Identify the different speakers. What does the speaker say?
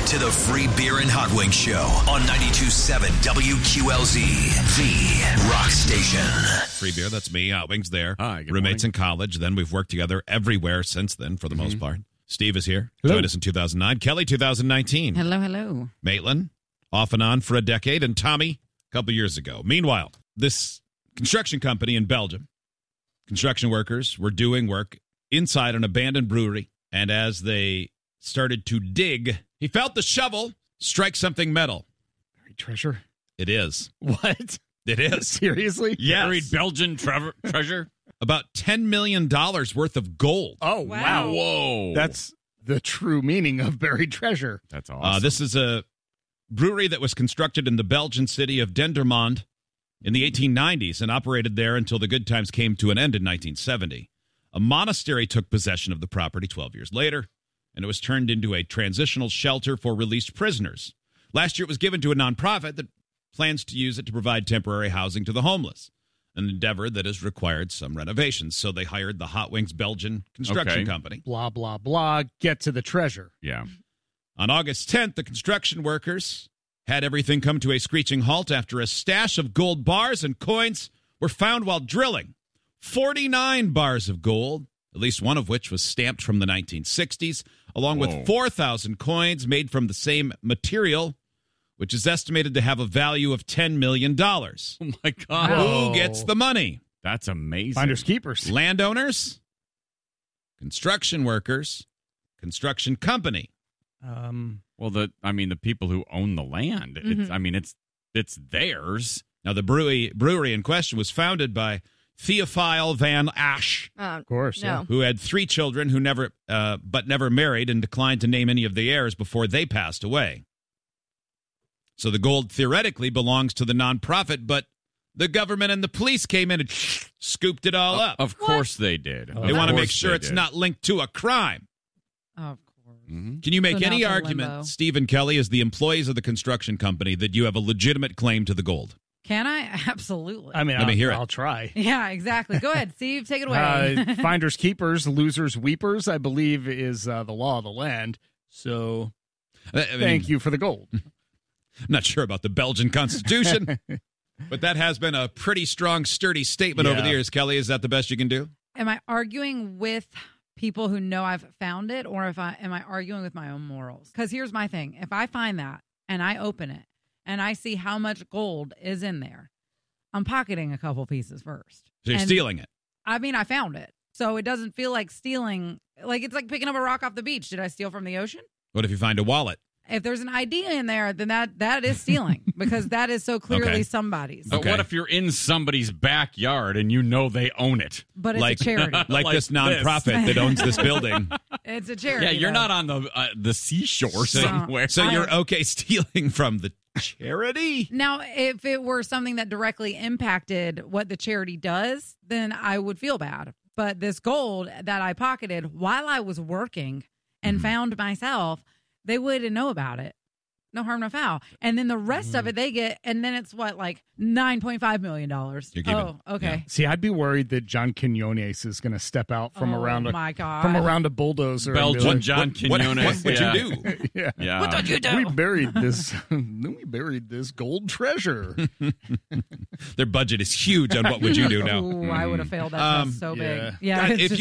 Speaker 1: to the Free Beer and Hot Wings Show on 92.7 WQLZ, the rock station.
Speaker 2: Free Beer, that's me. Hot Wings there.
Speaker 3: Hi, good
Speaker 2: Roommates
Speaker 3: morning.
Speaker 2: in college. Then we've worked together everywhere since then, for the most part. Steve is here.
Speaker 3: Hello.
Speaker 2: Joined us in 2009. Kelly, 2019.
Speaker 4: Hello, hello.
Speaker 2: Maitland, off and on for a decade. And Tommy, a couple years ago. Meanwhile, this construction company in Belgium, construction workers were doing work inside an abandoned brewery. And as they started to dig, he felt the shovel strike something metal.
Speaker 3: Buried treasure?
Speaker 2: It is.
Speaker 3: What?
Speaker 2: It is.
Speaker 3: Seriously?
Speaker 2: Yes.
Speaker 3: Buried Belgian treasure?
Speaker 2: About $10 million worth of gold.
Speaker 3: Oh,
Speaker 4: Wow.
Speaker 3: wow.
Speaker 5: Whoa.
Speaker 3: That's the true meaning of buried treasure.
Speaker 5: That's awesome.
Speaker 2: This is a brewery that was constructed in the Belgian city of Dendermonde in the 1890s and operated there until the good times came to an end in 1970. A monastery took possession of the property 12 years later, and it was turned into a transitional shelter for released prisoners. Last year, it was given to a nonprofit that plans to use it to provide temporary housing to the homeless, an endeavor that has required some renovations. So they hired the Hot Wings Belgian construction
Speaker 5: Okay.
Speaker 2: company.
Speaker 3: Blah, blah, blah. Get to the treasure.
Speaker 5: yeah.
Speaker 2: On August 10th, the construction workers had everything come to a screeching halt after a stash of gold bars and coins were found while drilling. 49 bars of gold, at least one of which was stamped from the 1960s, along
Speaker 5: Whoa.
Speaker 2: with 4,000 coins made from the same material, which is estimated to have a value of $10 million.
Speaker 5: Oh, my God.
Speaker 3: Whoa.
Speaker 2: Who gets the money?
Speaker 5: That's amazing.
Speaker 3: Finders keepers.
Speaker 2: Landowners? Construction workers? Construction company?
Speaker 5: Well, the people who own the land. It's theirs.
Speaker 2: Now, the brewery in question was founded by Theophile Van Asch,
Speaker 3: Of course.
Speaker 4: No.
Speaker 2: who had 3 children who never married and declined to name any of the heirs before they passed away. So the gold theoretically belongs to the nonprofit, but the government and the police came in and scooped it all up.
Speaker 5: Of course they did.
Speaker 2: They want to make sure it's not linked to a crime.
Speaker 4: Of course.
Speaker 2: Can you make
Speaker 4: So now
Speaker 2: any
Speaker 4: it's a
Speaker 2: argument,
Speaker 4: limbo.
Speaker 2: Stephen Kelly, as the employees of the construction company, that you have a legitimate claim to the gold?
Speaker 4: Can I? Absolutely.
Speaker 3: I mean,
Speaker 2: Let me hear it.
Speaker 3: I'll try.
Speaker 4: yeah, exactly. Go ahead, Steve. Take it away.
Speaker 3: Finders keepers, losers weepers, I believe, is the law of the land. So thank you for the gold.
Speaker 2: I'm not sure about the Belgian Constitution, but that has been a pretty strong, sturdy statement over
Speaker 3: Yeah.
Speaker 2: the years. Kelly, is that the best you can do?
Speaker 4: Am I arguing with people who know I've found it, or am I arguing with my own morals? Because here's my thing. If I find that and I open it and I see how much gold is in there, I'm pocketing a couple pieces first.
Speaker 2: So you're
Speaker 4: And-
Speaker 2: stealing it.
Speaker 4: I mean, I found it. So it doesn't feel like stealing. Like, it's like picking up a rock off the beach. Did I steal from the ocean?
Speaker 2: What if you find a wallet?
Speaker 4: If there's an ID in there, then that is stealing because that is so clearly
Speaker 2: Okay.
Speaker 4: somebody's.
Speaker 5: But
Speaker 2: Okay.
Speaker 5: what if you're in somebody's backyard and you know they own it?
Speaker 4: But it's
Speaker 2: like
Speaker 4: a charity.
Speaker 2: like
Speaker 5: Like
Speaker 2: this
Speaker 5: this.
Speaker 2: nonprofit that owns this building.
Speaker 4: It's a charity.
Speaker 5: Yeah, you're
Speaker 4: though.
Speaker 5: not on the seashore somewhere.
Speaker 2: So
Speaker 4: I-
Speaker 2: you're okay stealing from the charity?
Speaker 4: Now, if it were something that directly impacted what the charity does, then I would feel bad. But this gold that I pocketed while I was working and found myself, they wouldn't know about it. No harm, no foul. And then the rest of it they get, and then it's what, like $9.5 million.
Speaker 2: You're keeping-
Speaker 4: Oh, okay.
Speaker 3: See, I'd be worried that John Quinones is going to step out from
Speaker 4: Oh,
Speaker 3: around
Speaker 4: my God.
Speaker 3: from around a bulldozer. and be
Speaker 5: Belgian
Speaker 3: like,
Speaker 5: John
Speaker 2: What
Speaker 5: Quinones.
Speaker 2: would
Speaker 5: yeah.
Speaker 2: you do?
Speaker 3: yeah.
Speaker 5: Yeah.
Speaker 4: What did you do?
Speaker 3: We buried this. We buried this gold treasure.
Speaker 2: Their budget is huge on what would you do now?
Speaker 4: Ooh, I would have failed that test so
Speaker 3: yeah.
Speaker 4: big. Yeah,
Speaker 2: God,
Speaker 4: it's
Speaker 2: if
Speaker 4: just